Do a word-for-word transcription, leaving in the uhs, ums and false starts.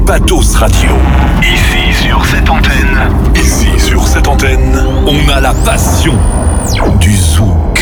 Patos Radio. Ici sur cette antenne, ici sur cette antenne, on a la passion du zoo.